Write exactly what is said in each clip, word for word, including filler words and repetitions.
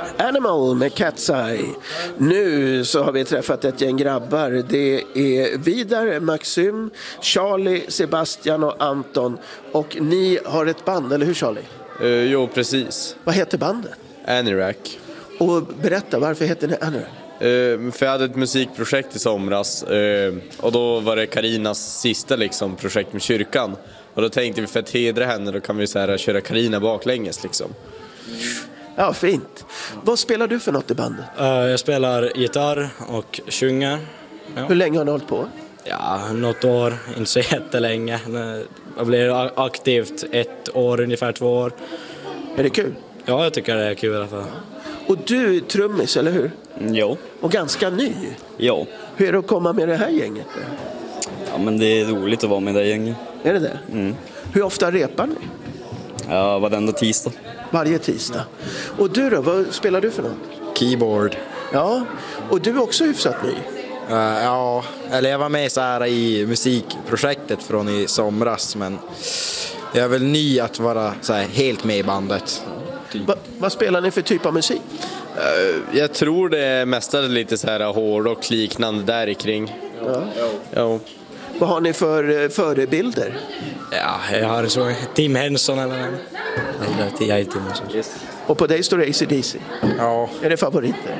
Animal med Cat's Eye. Nu så har vi träffat ett gäng grabbar. Det är Vidar, Maxim, Charlie, Sebastian och Anton. Och ni har ett band, eller hur Charlie? Uh, jo, precis. Vad heter bandet? Anorak. Och berätta, varför heter ni Anorak? Uh, för jag hade ett musikprojekt i somras. Uh, och då var det Karinas sista liksom, projekt med kyrkan. Och då tänkte vi, för att hedra henne, då kan vi så här, köra Karina baklänges liksom. Ja, fint. Vad spelar du för något i bandet? Uh, jag spelar gitarr och sjunger. Ja. Hur länge har ni hållit på? Ja, något år, inte så jättelänge. Jag blev aktivt ett år, ungefär två år. Är det kul? Ja, jag tycker det är kul i alla fall. Och du är trummis, eller hur? Jo. Och ganska ny. Jo. Hur är det att komma med det här gänget? Ja, men det är roligt att vara med det gänget. Är det det? Mm. Hur ofta repar ni? Ja, varenda tisdag. Varje tisdag. Och du då, vad spelar du för något? Keyboard. Ja, och du är också hyfsat ny. Uh, ja, eller jag var med så här i musikprojektet från i somras, men jag är väl ny att vara så här helt med i bandet. Va, vad spelar ni för typ av musik? Uh, jag tror det är mestadels lite så här hårdrock liknande där i kring. Ja. Ja. Vad har ni för förebilder? Ja, jag har så Tim Henson eller något. Jag är Tim Henson. Yes. Och på dig står det A C D C. Ja, Är det favoriter?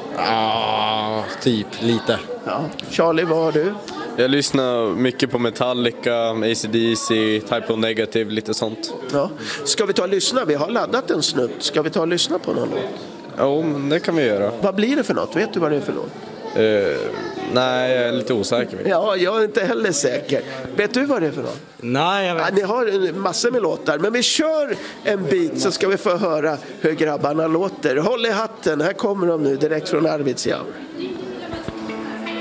ah, typ lite. Ja. Charlie, vad har du? Jag lyssnar mycket på Metallica, A C D C, Type O Negative, lite sånt. Ja. Ska vi ta och lyssna? Vi har laddat en snutt. Ska vi ta och lyssna på någon låt? Jo, men det kan vi göra. Vad blir det för något? Vet du vad det är för låt? Uh, nej, jag är lite osäker. Ja, jag är inte heller säker. Vet du vad det är för något? Nej, jag vet. Ja, ni har massor med låtar, men vi kör en bit så ska vi få höra hur grabbarna låter. Håll i hatten, här kommer de nu direkt från Arvidsjaur.